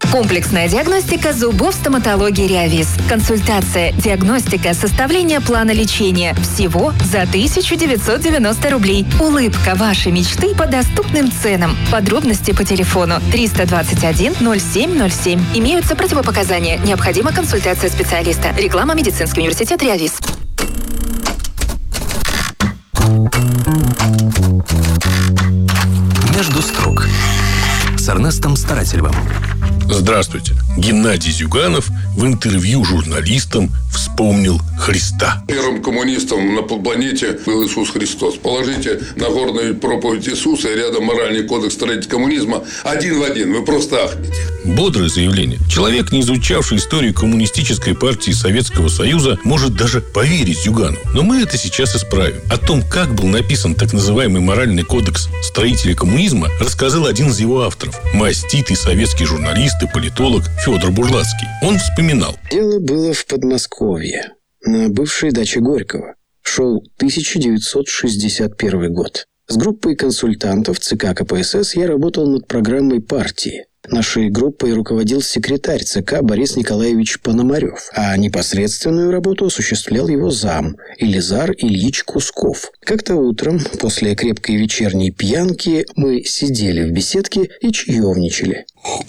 Комплексная диагностика зубов стоматологии Реавиз. Консультация, диагностика, составление плана лечения. Всего за 1990 рублей. Улыбка вашей мечты по доступным ценам. Подробности по телефону 321 0707. Имеются противопоказания. Необходима консультация специалиста. Реклама Медицинский университет Реавиз. Между строк с Эрнестом Старательевым. Здравствуйте. Геннадий Зюганов в интервью журналистам вспомнил Христа. Первым коммунистом на планете был Иисус Христос. Положите Нагорную проповедь Иисуса и рядом моральный кодекс строителей коммунизма один в один. Вы просто ахнете. Бодрое заявление. Человек, не изучавший историю коммунистической партии Советского Союза, может даже поверить Зюганову. Но мы это сейчас исправим. О том, как был написан так называемый моральный кодекс строителей коммунизма, рассказал один из его авторов. Маститый советский журналист и политолог Федор Бурлацкий. Он вспоминал. Дело было в Подмосковье, на бывшей даче Горького. Шел 1961 год. С группой консультантов ЦК КПСС я работал над программой партии. Нашей группой руководил секретарь ЦК Борис Николаевич Пономарев, а непосредственную работу осуществлял его зам Илизар Ильич Кусков. Как-то утром, после крепкой вечерней пьянки, мы сидели в беседке и чаевничали.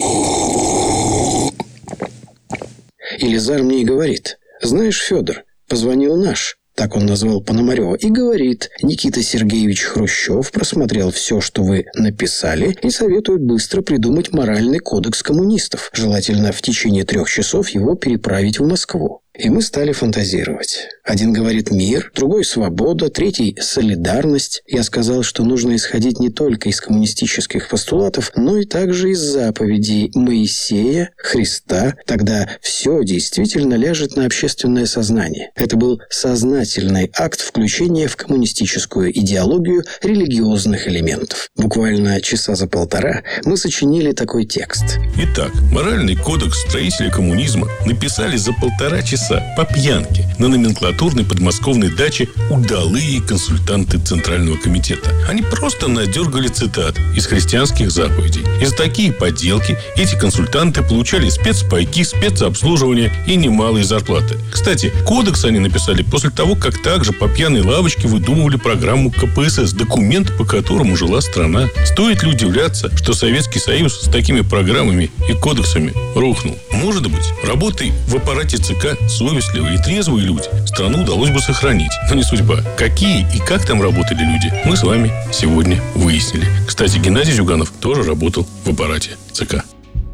Илизар мне и говорит: «Знаешь, Федор, позвонил наш». Так он назвал Пономарева. И говорит: Никита Сергеевич Хрущев просмотрел все, что вы написали, и советует быстро придумать моральный кодекс коммунистов. Желательно в течение 3 часов его переправить в Москву. И мы стали фантазировать. Один говорит мир, другой свобода, третий солидарность. Я сказал, что нужно исходить не только из коммунистических постулатов, но и также из заповедей Моисея, Христа. Тогда все действительно ляжет на общественное сознание. Это был сознательный акт включения в коммунистическую идеологию религиозных элементов. Буквально часа за 1,5 мы сочинили такой текст. Итак, моральный кодекс строителей коммунизма написали за 1,5 часа по пьянке на номенклатурной подмосковной даче удалые консультанты Центрального комитета. Они просто надергали цитат из христианских заповедей. И за такие подделки эти консультанты получали спецпайки, спецобслуживание и немалые зарплаты. Кстати, кодекс они написали после того, как также по пьяной лавочке выдумывали программу КПСС, документ, по которому жила страна. Стоит ли удивляться, что Советский Союз с такими программами и кодексами рухнул? Может быть, работой в аппарате ЦК совестливые и трезвые люди страну удалось бы сохранить, но не судьба. Какие и как там работали люди, мы с вами сегодня выяснили. Кстати, Геннадий Зюганов тоже работал в аппарате ЦК.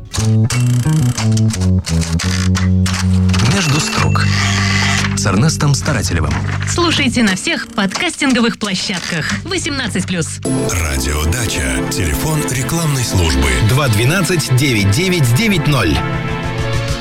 Между строк с Эрнестом Старательевым. Слушайте на всех подкастинговых площадках. 18+. Радио Дача. Телефон рекламной службы 212-9990.